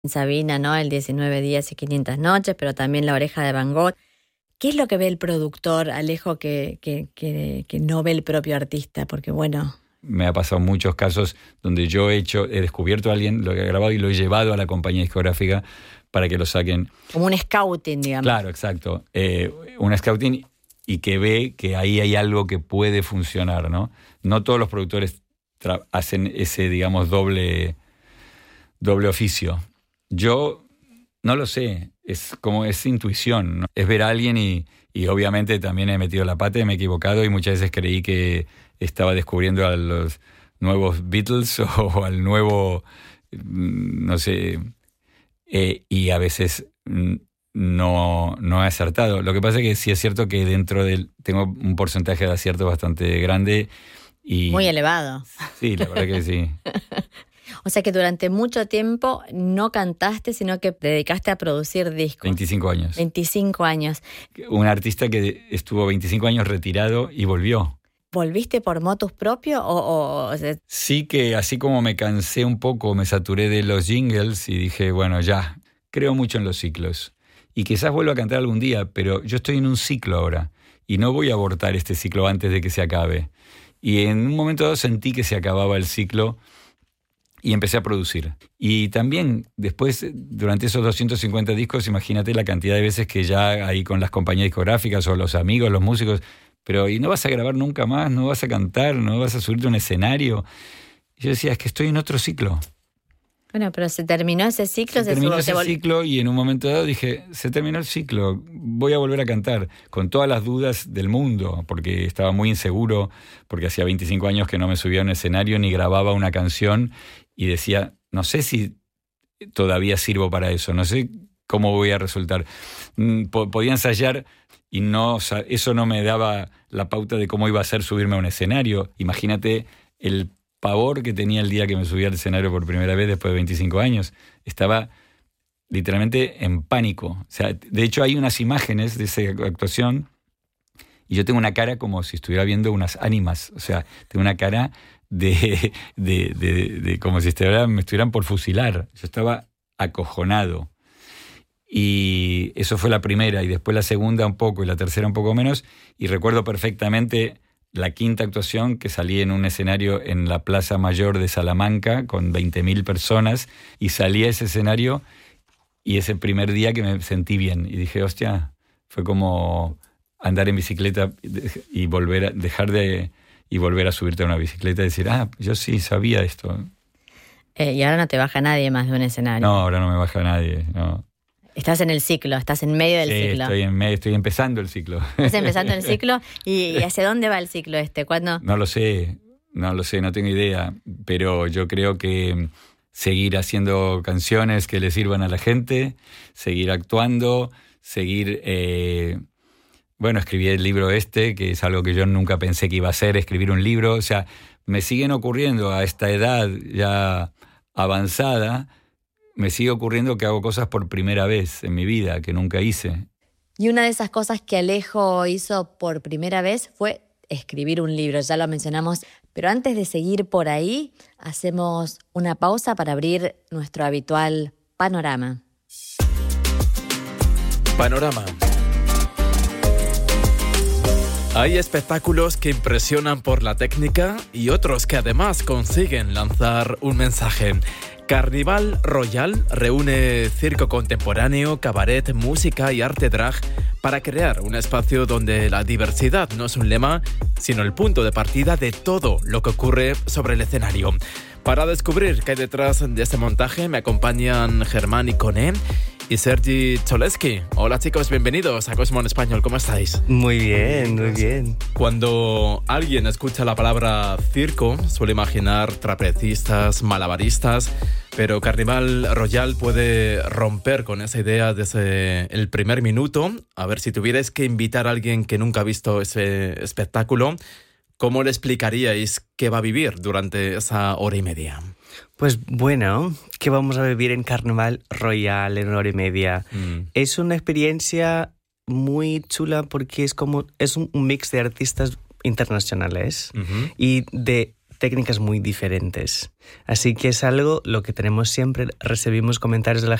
Sabina, ¿no? El 19 días y 500 noches, pero también La oreja de Van Gogh. ¿Qué es lo que ve el productor, Alejo, que no ve el propio artista? Porque bueno... Me ha pasado muchos casos donde yo he descubierto a alguien, lo he grabado y lo he llevado a la compañía discográfica para que lo saquen. Como un scouting, digamos. Claro, exacto. Un scouting y que ve que ahí hay algo que puede funcionar, ¿no? No todos los productores hacen ese, digamos, doble oficio. Yo no lo sé, es intuición, ¿no? Es ver a alguien y obviamente también he metido la pata y me he equivocado y muchas veces creí que estaba descubriendo a los nuevos Beatles o al nuevo, no sé, y a veces no he acertado. Lo que pasa es que sí es cierto que tengo un porcentaje de acierto bastante grande. Muy elevado. Sí, la verdad que sí. O sea que durante mucho tiempo no cantaste, sino que te dedicaste a producir discos. 25 años. 25 años. Un artista que estuvo 25 años retirado y volvió. ¿Volviste por motus propio o sea... Sí, que así como me cansé un poco, me saturé de los jingles y dije, bueno, ya, creo mucho en los ciclos. Y quizás vuelva a cantar algún día, pero yo estoy en un ciclo ahora y no voy a abortar este ciclo antes de que se acabe. Y en un momento dado sentí que se acababa el ciclo y empecé a producir. Y también después, durante esos 250 discos, imagínate la cantidad de veces que ya ahí con las compañías discográficas o los amigos, los músicos, pero ¿y no vas a grabar nunca más? ¿No vas a cantar? ¿No vas a subirte a un escenario? Y yo decía, es que estoy en otro ciclo. Bueno, pero se terminó ese ciclo. Se terminó ese ciclo y en un momento dado dije, se terminó el ciclo, voy a volver a cantar, con todas las dudas del mundo, porque estaba muy inseguro, porque hacía 25 años que no me subía a un escenario ni grababa una canción y decía, no sé si todavía sirvo para eso, no sé cómo voy a resultar. Podía ensayar y eso no me daba la pauta de cómo iba a ser subirme a un escenario. Imagínate el pavor que tenía el día que me subí al escenario por primera vez después de 25 años. Estaba literalmente en pánico. O sea, de hecho hay unas imágenes de esa actuación y yo tengo una cara como si estuviera viendo unas ánimas. O sea, tengo una cara de como si me estuvieran por fusilar. Yo estaba acojonado. Y eso fue la primera, y después la segunda un poco, y la tercera un poco menos, y recuerdo perfectamente la quinta actuación que salí en un escenario en la Plaza Mayor de Salamanca con 20.000 personas, y salí a ese escenario, y ese primer día que me sentí bien, y dije, hostia, fue como andar en bicicleta y volver a subirte a una bicicleta y decir, yo sí sabía esto. Y ahora no te baja nadie más de un escenario. No, ahora no me baja nadie, no. Estás en el ciclo, estás en medio del ciclo. Estoy empezando el ciclo. Estás empezando el ciclo. ¿Y hacia dónde va el ciclo este? ¿Cuándo? No lo sé, no tengo idea. Pero yo creo que seguir haciendo canciones que le sirvan a la gente, seguir actuando, seguir... escribí el libro que es algo que yo nunca pensé que iba a hacer, escribir un libro. O sea, me siguen ocurriendo a esta edad ya avanzada... Me sigue ocurriendo que hago cosas por primera vez en mi vida, que nunca hice. Y una de esas cosas que Alejo hizo por primera vez fue escribir un libro, ya lo mencionamos. Pero antes de seguir por ahí, hacemos una pausa para abrir nuestro habitual panorama. Panorama. Hay espectáculos que impresionan por la técnica y otros que además consiguen lanzar un mensaje. Carnival Royal reúne circo contemporáneo, cabaret, música y arte drag para crear un espacio donde la diversidad no es un lema, sino el punto de partida de todo lo que ocurre sobre el escenario. Para descubrir qué hay detrás de este montaje me acompañan Germán Iconé y Sergi Cholesky. Hola chicos, bienvenidos a Cosmo en Español, ¿cómo estáis? Muy bien, muy bien. Cuando alguien escucha la palabra circo, suele imaginar trapecistas, malabaristas, pero Carnival Royal puede romper con esa idea desde el primer minuto. A ver, si tuvierais que invitar a alguien que nunca ha visto ese espectáculo, ¿cómo le explicaríais qué va a vivir durante esa hora y media? Pues bueno, ¿qué vamos a vivir en Carnival Royal en una hora y media? Es una experiencia muy chula porque es un mix de artistas internacionales y de técnicas muy diferentes. Así que es algo lo que tenemos siempre, recibimos comentarios de la